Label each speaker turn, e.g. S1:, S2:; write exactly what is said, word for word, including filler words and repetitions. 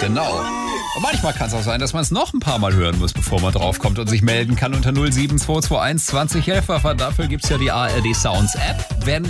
S1: Genau. Und manchmal kann es auch sein, dass man es noch ein paar Mal hören muss, bevor man draufkommt und sich melden kann unter null sieben zwei zwei eins zwanzig elf. Dafür gibt es ja die A R D Sounds App. Wenn